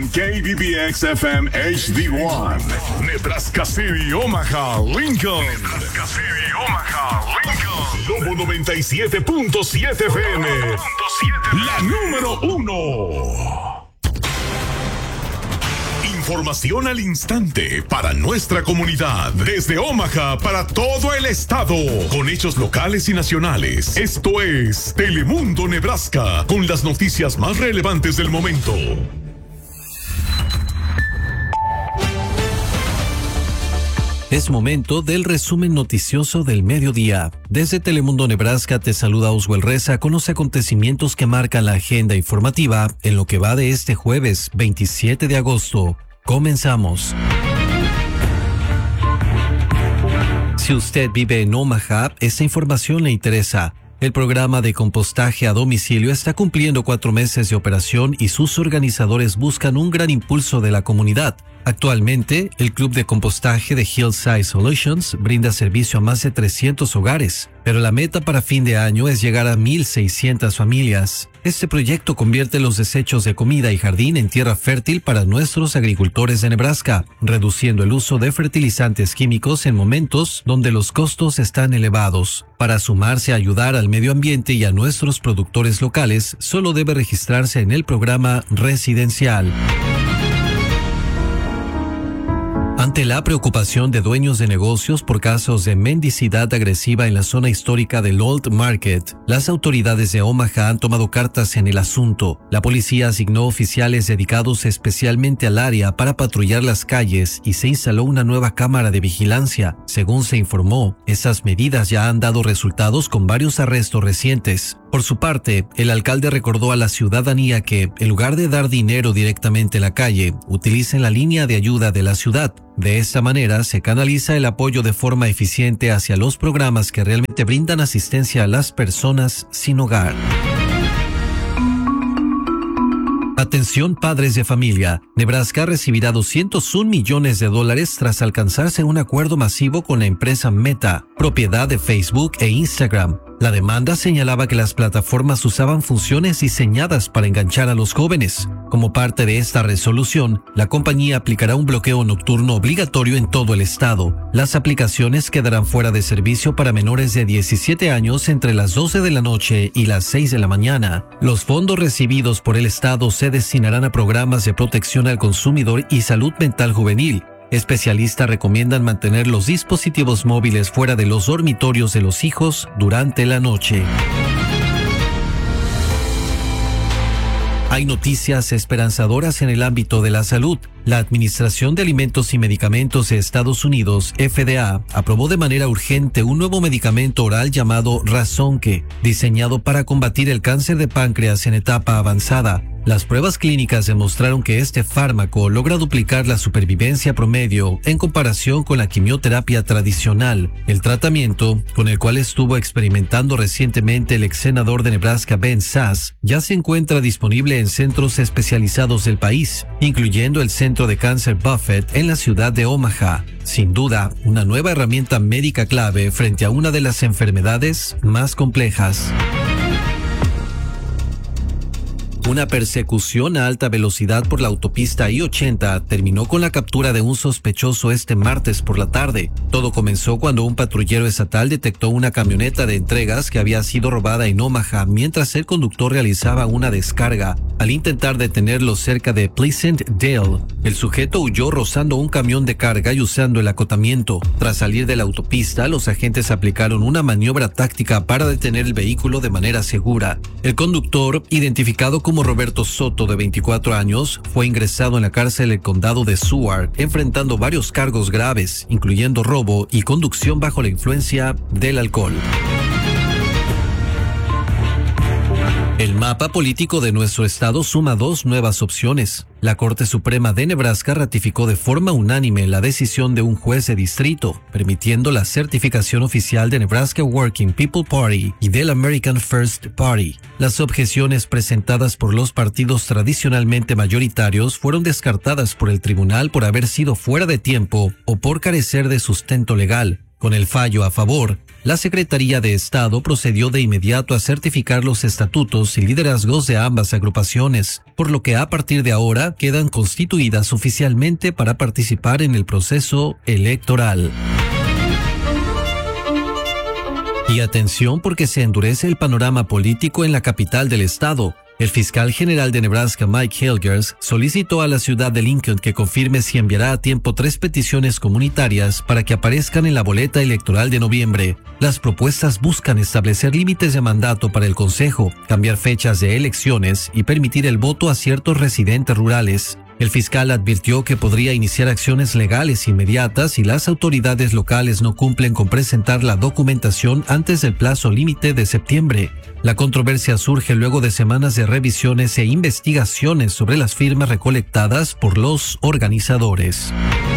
KBBX FM HD1, Nebraska City, Omaha, Lincoln. Nebraska City, Omaha, Lincoln. Lobo 97.7 FM, la número 1. Información al instante para nuestra comunidad. Desde Omaha para todo el estado. Con hechos locales y nacionales. Esto es Telemundo Nebraska. Con las noticias más relevantes del momento. Es momento del resumen noticioso del mediodía. Desde Telemundo Nebraska te saluda Oswald Reza con los acontecimientos que marcan la agenda informativa en lo que va de este jueves 27 de agosto. Comenzamos. Si usted vive en Omaha, esta información le interesa. El programa de compostaje a domicilio está cumpliendo 4 meses de operación y sus organizadores buscan un gran impulso de la comunidad. Actualmente, el Club de Compostaje de Hillside Solutions brinda servicio a más de 300 hogares, pero la meta para fin de año es llegar a 1,600 familias. Este proyecto convierte los desechos de comida y jardín en tierra fértil para nuestros agricultores de Nebraska, reduciendo el uso de fertilizantes químicos en momentos donde los costos están elevados. Para sumarse a ayudar al medio ambiente y a nuestros productores locales, solo debe registrarse en el programa residencial. Ante la preocupación de dueños de negocios por casos de mendicidad agresiva en la zona histórica del Old Market, las autoridades de Omaha han tomado cartas en el asunto. La policía asignó oficiales dedicados especialmente al área para patrullar las calles y se instaló una nueva cámara de vigilancia. Según se informó, esas medidas ya han dado resultados con varios arrestos recientes. Por su parte, el alcalde recordó a la ciudadanía que, en lugar de dar dinero directamente a la calle, utilicen la línea de ayuda de la ciudad. De esta manera, se canaliza el apoyo de forma eficiente hacia los programas que realmente brindan asistencia a las personas sin hogar. Atención padres de familia. Nebraska recibirá $201 millones tras alcanzarse un acuerdo masivo con la empresa Meta, propiedad de Facebook e Instagram. La demanda señalaba que las plataformas usaban funciones diseñadas para enganchar a los jóvenes. Como parte de esta resolución, la compañía aplicará un bloqueo nocturno obligatorio en todo el estado. Las aplicaciones quedarán fuera de servicio para menores de 17 años entre las 12 de la noche y las 6 de la mañana. Los fondos recibidos por el estado se destinarán a programas de protección al consumidor y salud mental juvenil. Especialistas recomiendan mantener los dispositivos móviles fuera de los dormitorios de los hijos durante la noche. Hay noticias esperanzadoras en el ámbito de la salud. La Administración de Alimentos y Medicamentos de Estados Unidos, FDA, aprobó de manera urgente un nuevo medicamento oral llamado Razonke, diseñado para combatir el cáncer de páncreas en etapa avanzada. Las pruebas clínicas demostraron que este fármaco logra duplicar la supervivencia promedio en comparación con la quimioterapia tradicional. El tratamiento, con el cual estuvo experimentando recientemente el ex senador de Nebraska Ben Sasse, ya se encuentra disponible en centros especializados del país, incluyendo el Centro de Cáncer Buffett en la ciudad de Omaha. Sin duda, una nueva herramienta médica clave frente a una de las enfermedades más complejas. Una persecución a alta velocidad por la autopista I-80 terminó con la captura de un sospechoso este martes por la tarde. Todo comenzó cuando un patrullero estatal detectó una camioneta de entregas que había sido robada en Omaha mientras el conductor realizaba una descarga. Al intentar detenerlo cerca de Pleasant Dale, el sujeto huyó rozando un camión de carga y usando el acotamiento. Tras salir de la autopista, los agentes aplicaron una maniobra táctica para detener el vehículo de manera segura. El conductor, identificado como Roberto Soto, de 24 años, fue ingresado en la cárcel del condado de Seward, enfrentando varios cargos graves, incluyendo robo y conducción bajo la influencia del alcohol. El mapa político de nuestro estado suma 2 nuevas opciones. La Corte Suprema de Nebraska ratificó de forma unánime la decisión de un juez de distrito, permitiendo la certificación oficial de Nebraska Working People Party y del American First Party. Las objeciones presentadas por los partidos tradicionalmente mayoritarios fueron descartadas por el tribunal por haber sido fuera de tiempo o por carecer de sustento legal. Con el fallo a favor, La Secretaría de Estado procedió de inmediato a certificar los estatutos y liderazgos de ambas agrupaciones, por lo que a partir de ahora quedan constituidas oficialmente para participar en el proceso electoral. Y atención porque se endurece el panorama político en la capital del estado. El fiscal general de Nebraska, Mike Helgers, solicitó a la ciudad de Lincoln que confirme si enviará a tiempo 3 peticiones comunitarias para que aparezcan en la boleta electoral de noviembre. Las propuestas buscan establecer límites de mandato para el Consejo, cambiar fechas de elecciones y permitir el voto a ciertos residentes rurales. El fiscal advirtió que podría iniciar acciones legales inmediatas si las autoridades locales no cumplen con presentar la documentación antes del plazo límite de septiembre. La controversia surge luego de semanas de revisiones e investigaciones sobre las firmas recolectadas por los organizadores.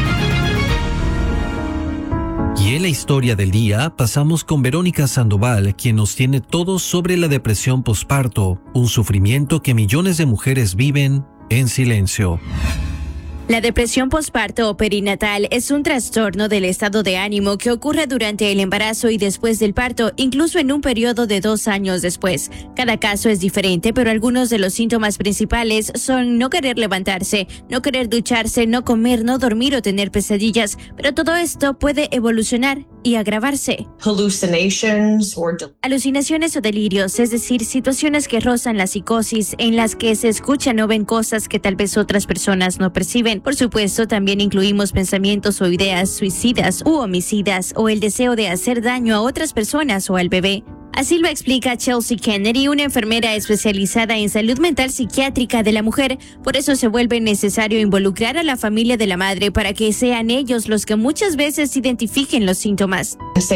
Y en la historia del día pasamos con Verónica Sandoval, quien nos tiene todo sobre la depresión posparto, un sufrimiento que millones de mujeres viven en silencio. La depresión posparto o perinatal es un trastorno del estado de ánimo que ocurre durante el embarazo y después del parto, incluso en un periodo de 2 años después. Cada caso es diferente, pero algunos de los síntomas principales son no querer levantarse, no querer ducharse, no comer, no dormir o tener pesadillas, pero todo esto puede evolucionar y agravarse. Alucinaciones o delirios, es decir, situaciones que rozan la psicosis, en las que se escuchan o ven cosas que tal vez otras personas no perciben. Por supuesto, también incluimos pensamientos o ideas suicidas u homicidas o el deseo de hacer daño a otras personas o al bebé. Así lo explica Chelsea Kennedy, una enfermera especializada en salud mental psiquiátrica de la mujer. Por eso se vuelve necesario involucrar a la familia de la madre para que sean ellos los que muchas veces identifiquen los síntomas.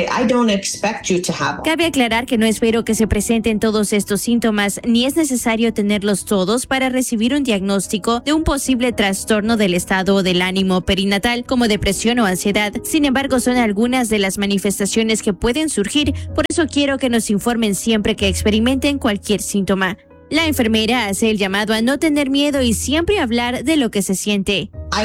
Cabe aclarar que no espero que se presenten todos estos síntomas, ni es necesario tenerlos todos para recibir un diagnóstico de un posible trastorno del estado del ánimo perinatal, como depresión o ansiedad. Sin embargo, son algunas de las manifestaciones que pueden surgir, por eso quiero que nos informen siempre que experimenten cualquier síntoma. La enfermera hace el llamado a no tener miedo y siempre hablar de lo que se siente.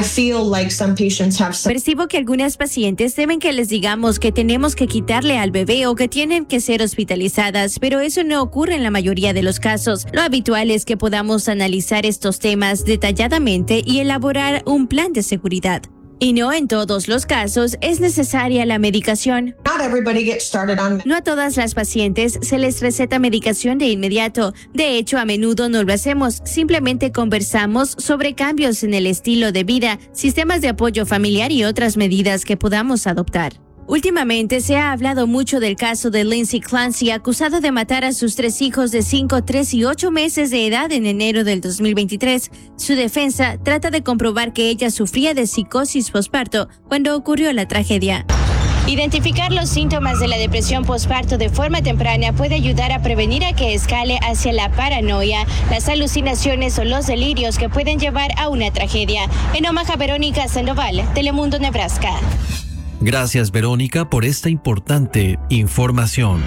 Percibo que algunas pacientes temen que les digamos que tenemos que quitarle al bebé o que tienen que ser hospitalizadas, pero eso no ocurre en la mayoría de los casos. Lo habitual es que podamos analizar estos temas detalladamente y elaborar un plan de seguridad. Y no en todos los casos es necesaria la medicación. No a todas las pacientes se les receta medicación de inmediato. De hecho, a menudo no lo hacemos. Simplemente conversamos sobre cambios en el estilo de vida, sistemas de apoyo familiar y otras medidas que podamos adoptar. Últimamente se ha hablado mucho del caso de Lindsay Clancy, acusado de matar a sus 3 hijos de 5, 3 y 8 meses de edad en enero del 2023. Su defensa trata de comprobar que ella sufría de psicosis posparto cuando ocurrió la tragedia. Identificar los síntomas de la depresión posparto de forma temprana puede ayudar a prevenir a que escale hacia la paranoia, las alucinaciones o los delirios que pueden llevar a una tragedia. En Omaha, Verónica Sandoval, Telemundo, Nebraska. Gracias, Verónica, por esta importante información.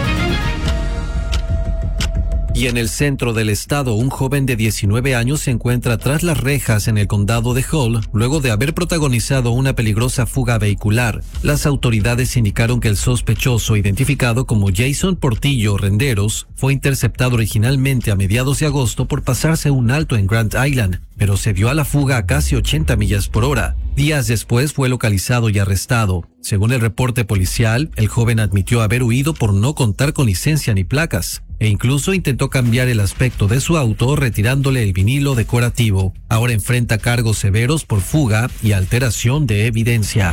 Y en el centro del estado, un joven de 19 años se encuentra tras las rejas en el condado de Hull luego de haber protagonizado una peligrosa fuga vehicular. Las autoridades indicaron que el sospechoso, identificado como Jason Portillo Renderos, fue interceptado originalmente a mediados de agosto por pasarse un alto en Grand Island, pero se dio a la fuga a casi 80 millas por hora. Días después fue localizado y arrestado. Según el reporte policial, el joven admitió haber huido por no contar con licencia ni placas, e incluso intentó cambiar el aspecto de su auto retirándole el vinilo decorativo. Ahora enfrenta cargos severos por fuga y alteración de evidencia.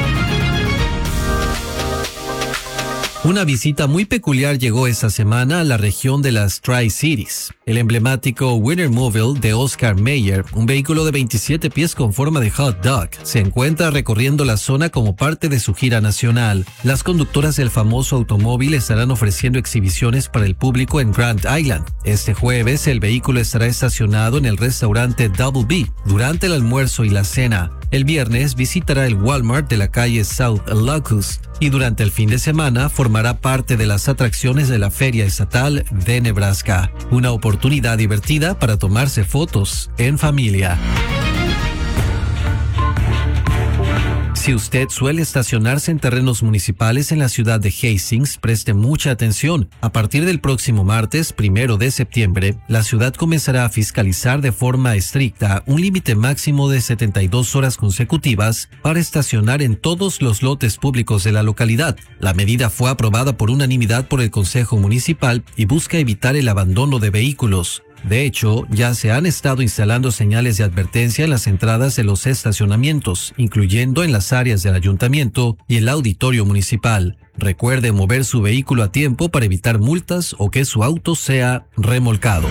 Una visita muy peculiar llegó esta semana a la región de las Tri-Cities. El emblemático Wienermobile de Oscar Mayer, un vehículo de 27 pies con forma de hot dog, se encuentra recorriendo la zona como parte de su gira nacional. Las conductoras del famoso automóvil estarán ofreciendo exhibiciones para el público en Grand Island. Este jueves, el vehículo estará estacionado en el restaurante Double B durante el almuerzo y la cena. El viernes visitará el Walmart de la calle South Locust y durante el fin de semana formará parte de las atracciones de la Feria Estatal de Nebraska. Una oportunidad divertida para tomarse fotos en familia. Si usted suele estacionarse en terrenos municipales en la ciudad de Hastings, preste mucha atención. A partir del próximo martes, 1 de septiembre, la ciudad comenzará a fiscalizar de forma estricta un límite máximo de 72 horas consecutivas para estacionar en todos los lotes públicos de la localidad. La medida fue aprobada por unanimidad por el Consejo Municipal y busca evitar el abandono de vehículos. De hecho, ya se han estado instalando señales de advertencia en las entradas de los estacionamientos, incluyendo en las áreas del ayuntamiento y el auditorio municipal. Recuerde mover su vehículo a tiempo para evitar multas o que su auto sea remolcado.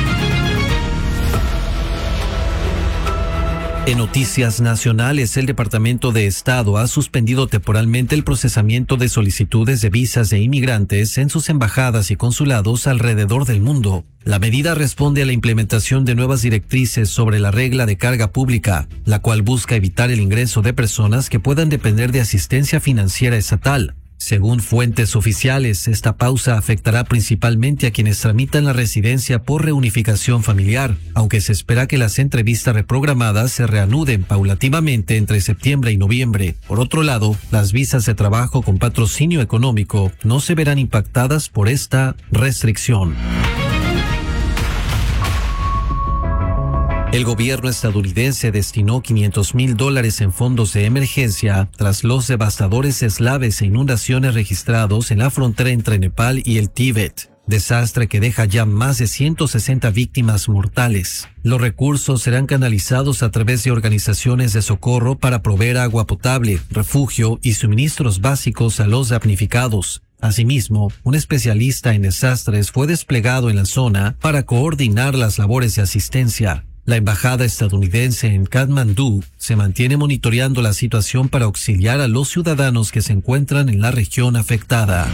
En noticias nacionales, el Departamento de Estado ha suspendido temporalmente el procesamiento de solicitudes de visas de inmigrantes en sus embajadas y consulados alrededor del mundo. La medida responde a la implementación de nuevas directrices sobre la regla de carga pública, la cual busca evitar el ingreso de personas que puedan depender de asistencia financiera estatal. Según fuentes oficiales, esta pausa afectará principalmente a quienes tramitan la residencia por reunificación familiar, aunque se espera que las entrevistas reprogramadas se reanuden paulativamente entre septiembre y noviembre. Por otro lado, las visas de trabajo con patrocinio económico no se verán impactadas por esta restricción. El gobierno estadounidense destinó $500,000 en fondos de emergencia tras los devastadores eslaves e inundaciones registrados en la frontera entre Nepal y el Tíbet. Desastre que deja ya más de 160 víctimas mortales. Los recursos serán canalizados a través de organizaciones de socorro para proveer agua potable, refugio y suministros básicos a los damnificados. Asimismo, un especialista en desastres fue desplegado en la zona para coordinar las labores de asistencia. La embajada estadounidense en Katmandú se mantiene monitoreando la situación para auxiliar a los ciudadanos que se encuentran en la región afectada.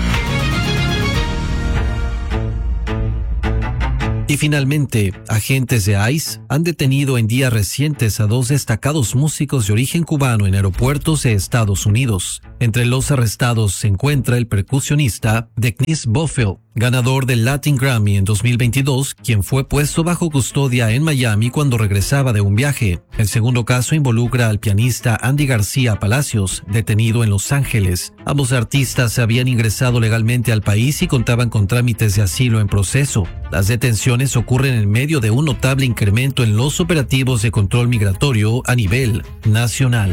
Y finalmente, agentes de ICE han detenido en días recientes a 2 destacados músicos de origen cubano en aeropuertos de Estados Unidos. Entre los arrestados se encuentra el percusionista Dennis Bofill, ganador del Latin Grammy en 2022, quien fue puesto bajo custodia en Miami cuando regresaba de un viaje. El segundo caso involucra al pianista Andy García Palacios, detenido en Los Ángeles. Ambos artistas se habían ingresado legalmente al país y contaban con trámites de asilo en proceso. Las detenciones ocurren en medio de un notable incremento en los operativos de control migratorio a nivel nacional.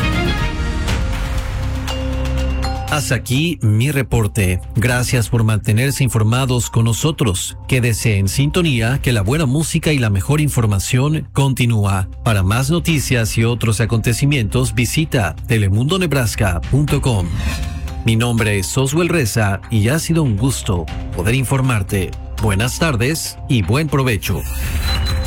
Hasta aquí mi reporte. Gracias por mantenerse informados con nosotros. Quédese en sintonía que la buena música y la mejor información continúa. Para más noticias y otros acontecimientos, visita telemundonebraska.com. Mi nombre es Oswell Reza y ha sido un gusto poder informarte. Buenas tardes y buen provecho.